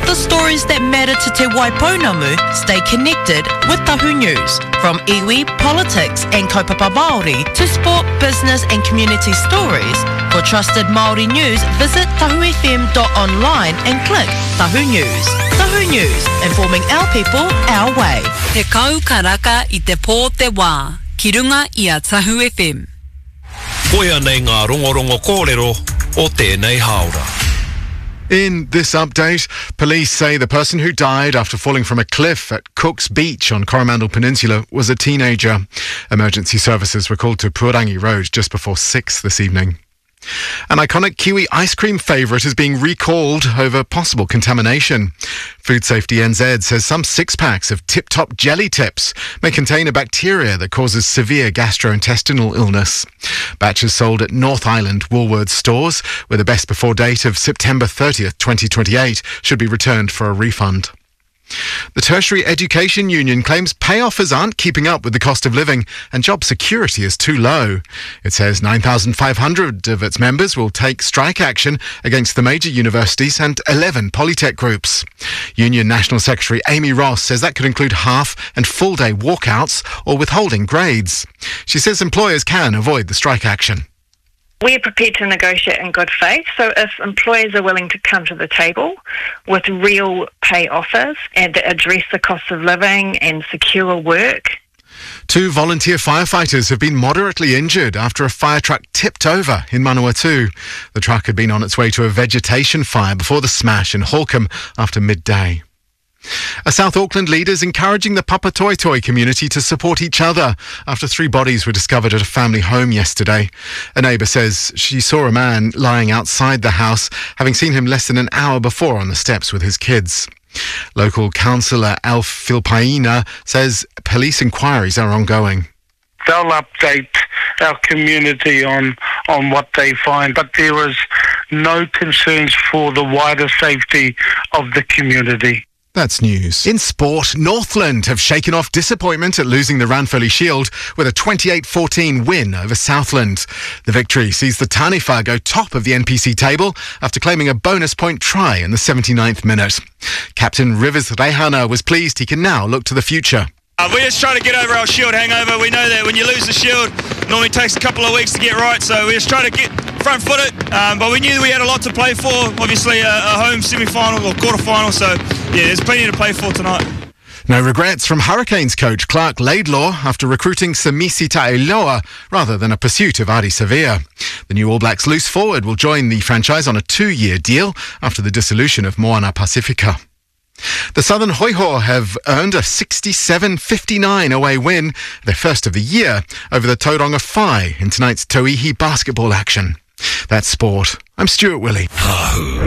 The stories that matter to Te Waipounamu stay connected with Tahu News. From iwi, politics and kaupapa Māori to sport, business and community stories. For trusted Māori news, visit tahufm.online and click Tahu News. Tahu News, informing our people, our way. Te kau karaka I te pō te wā, ki runga I a Tahu FM. Koia nei ngā rongorongo kōrero o tēnei haora. In this update, police say the person who died after falling from a cliff at Cook's Beach on Coromandel Peninsula was a teenager. Emergency services were called to Puarangi Road just before 6 this evening. An iconic Kiwi ice cream favourite is being recalled over possible contamination. Food Safety NZ says some 6-packs of Tip Top jelly tips may contain a bacteria that causes severe gastrointestinal illness. Batches sold at North Island Woolworths stores with a best before date of September 30th, 2028 should be returned for a refund. The Tertiary Education Union claims pay offers aren't keeping up with the cost of living and job security is too low. It says 9,500 of its members will take strike action against the major universities and 11 polytech groups. Union National Secretary Amy Ross says that could include half and full-day walkouts or withholding grades. She says employers can avoid the strike action. We're prepared to negotiate in good faith, so if employers are willing to come to the table with real pay offers and that address the cost of living and secure work. 2 volunteer firefighters have been moderately injured after a fire truck tipped over in Manawatu. The truck had been on its way to a vegetation fire before the smash in Holcombe after midday. A South Auckland leader is encouraging the Papatoetoe community to support each other after 3 bodies were discovered at a family home yesterday. A neighbour says she saw a man lying outside the house, having seen him less than an hour before on the steps with his kids. Local councillor Alf Philpaina says police inquiries are ongoing. They'll update our community on what they find, but there is no concerns for the wider safety of the community. That's news. In sport, Northland have shaken off disappointment at losing the Ranfurly Shield with a 28-14 win over Southland. The victory sees the Taniwha go top of the NPC table after claiming a bonus point try in the 79th minute. Captain Rivers Rehana was pleased he can now look to the future. We're just trying to get over our Shield hangover. We know that when you lose the Shield, it normally takes a couple of weeks to get right, so we're just trying to get front-footed, but we knew we had a lot to play for, obviously a home semi-final or quarter-final, so yeah, there's plenty to play for tonight. No regrets from Hurricanes coach Clark Laidlaw after recruiting Samisi Ta'iloa rather than a pursuit of Ari Sevilla. The new All Blacks loose forward will join the franchise on a 2-year deal after the dissolution of Moana Pacifica. The Southern Hoiho have earned a 67-59 away win, their first of the year, over the Tauranga Whai in tonight's Tauihi basketball action. That's sport. I'm Stuart Willey.